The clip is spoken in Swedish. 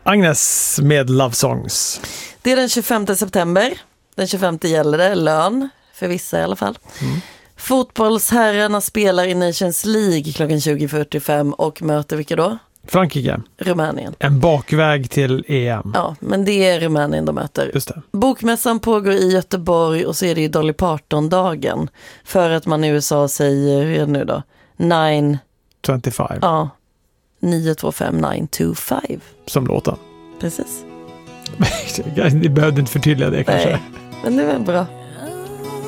Agnes med Love Songs. Det är den 25 september. Den 25 gäller det, lön, för vissa i alla fall. Fotbollsherrarna spelar i Nations League klockan 20.45 och möter vilka då? Frankrike. Rumänien. En bakväg till EM. Ja, men det är Rumänien de möter. Just det. Bokmässan pågår i Göteborg och så är det ju Dolly Parton-dagen. För att man i USA säger, hur är det nu då? 925. Ja, 925-925. Som låten. Precis. Ni behövde inte förtydliga det kanske. Nej, men det är väl bra.